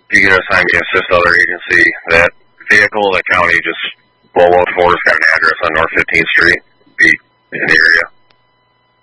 you can assign me assist other agency. That vehicle, the county just below Ford's got an address on North 15th Street, be in the area.